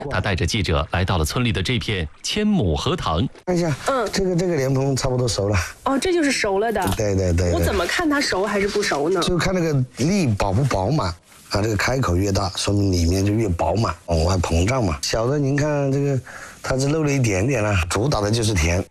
他带着记者来到了村里的这片1000亩荷塘。 看一下，这个莲蓬差不多熟了。 哦，这就是熟了的。 对。 我怎么看它熟还是不熟呢？ 就看那个粒饱不饱满。它这个开口越大，说明里面就越饱满，往外膨胀嘛。小的您看这个，它只漏了一点点了，主打的就是甜。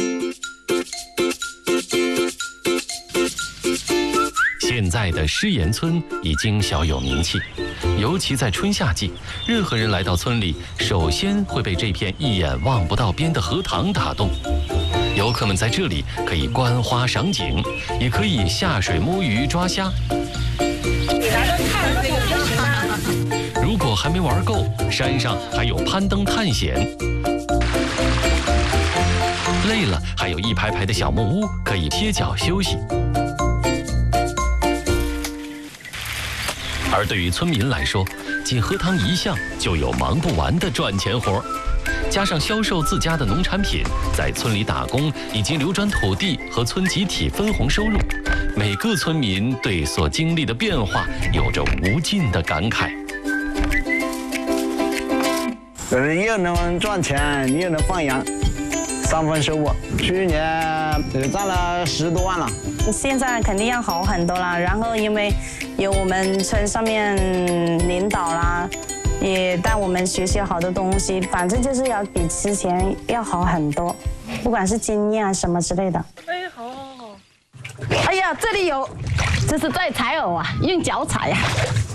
现在的诗岩村已经小有名气，尤其在春夏季，任何人来到村里，首先会被这片一眼望不到边的荷塘打动。游客们在这里可以观花赏景，也可以下水摸鱼抓虾。如果还没玩够，山上还有攀登探险。累了，还有一排排的小木屋可以歇脚休息。而对于村民来说，进荷塘一项就有忙不完的赚钱活，加上销售自家的农产品，在村里打工以及流转土地和村集体分红收入，每个村民对所经历的变化有着无尽的感慨。 又能赚钱，又能放羊，3份收入。去年赚了10多万了。 现在肯定要好很多了，然后因为有我们村上面领导啦，也带我们学习好多东西，反正就是要比之前要好很多，不管是经验啊什么之类的。 哎，好。 哎呀，这里有，这是在采藕啊，用脚踩呀。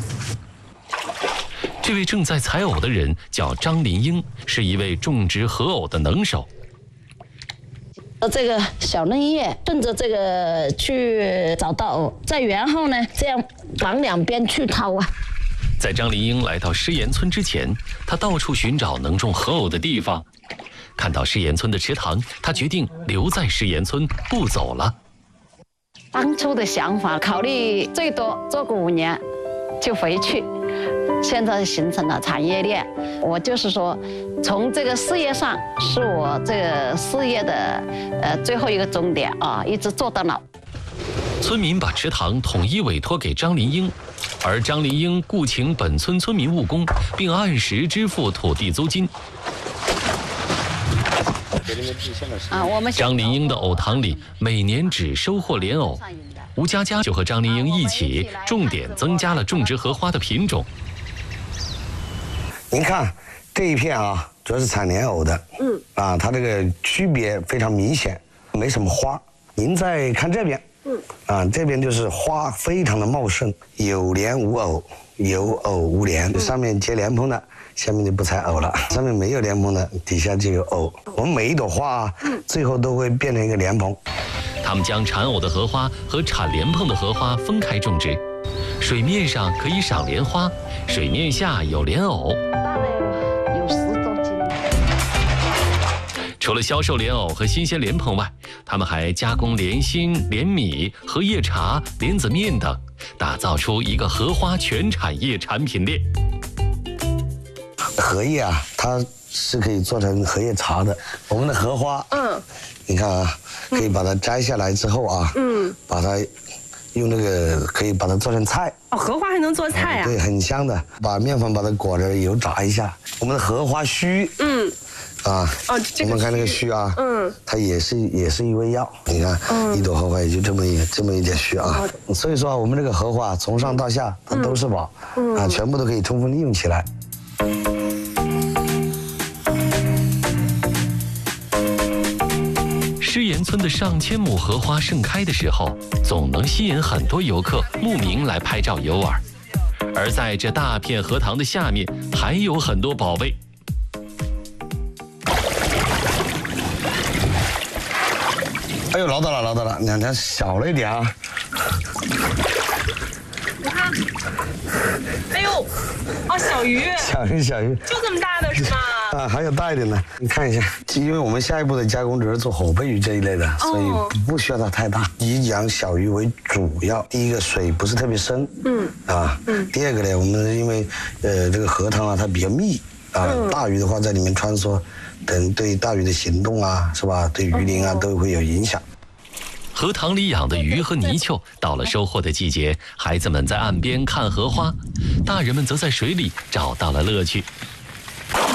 这位正在采藕的人叫张林英，是一位种植荷藕的能手。 这个小嫩叶顺着这个去找到藕，再然后呢，这样往两边去掏啊。 在张林英来到诗岩村之前，他到处寻找能种荷藕的地方。看到诗岩村的池塘，他决定留在诗岩村不走了。 当初的想法，考虑最多做个5年就回去。现在形成了产业链，我就是说，从这个事业上是我这个事业的最后一个终点啊，一直做到老。 村民把池塘统一委托给张林英，而张林英雇请本村村民务工，并按时支付土地租金。张林英的藕塘里每年只收获莲藕，吴佳佳就和张林英一起重点增加了种植荷花的品种。 您看这一片啊，主要是产莲藕的，它这个区别非常明显，没什么花。您再看这边，这边就是花非常的茂盛，有莲无藕，有藕无莲，上面结莲蓬的，下面就不采藕了；上面没有莲蓬的，底下就有藕。我们每一朵花最后都会变成一个莲蓬。 他们将产藕的荷花和产莲蓬的荷花分开种植，水面上可以赏莲花，水面下有莲藕。 大的有10多斤。 除了销售莲藕和新鲜莲蓬外，他们还加工莲心、莲米、荷叶茶、莲子面等，打造出一个荷花全产业产品链。 荷叶啊，它是可以做成荷叶茶的。我们的荷花，你看啊，可以把它摘下来之后啊，把它用那个可以把它做成菜。 哦，荷花还能做菜啊？ 对，很香的。把面粉把它裹着油炸一下。我们的荷花须，我们看那个须啊，它也是一味药。你看，一朵荷花也就这么一点须啊。所以说，我们这个荷花从上到下它都是宝，全部都可以充分利用起来。 诗岩村的上千亩荷花盛开的时候，总能吸引很多游客慕名来拍照游玩。而在这大片荷塘的下面，还有很多宝贝。 哎呦，捞到了，两条小了一点啊。 哎呦，小鱼， 小鱼， 就这么大的是吗？ 还有大一点的，你看一下，因为我们下一步的加工只是做火鳖鱼这一类的，所以不需要它太大，以养小鱼为主要。第一个水不是特别深，第二个呢，我们因为这个荷塘啊它比较密大鱼的话在里面穿梭，等对大鱼的行动啊，是吧？对鱼鳞啊都会有影响。 荷塘里养的鱼和泥鳅到了收获的季节，孩子们在岸边看荷花，大人们则在水里找到了乐趣。